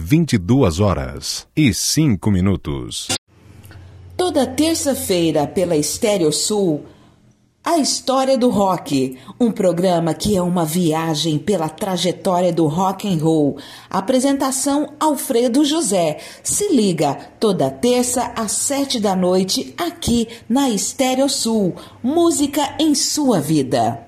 22h05. Toda terça-feira pela Estéreo Sul, A História do Rock, um programa que é uma viagem pela trajetória do rock and roll. Apresentação Alfredo José. Se liga, toda terça às 7 da noite, aqui na Estéreo Sul. Música em sua vida.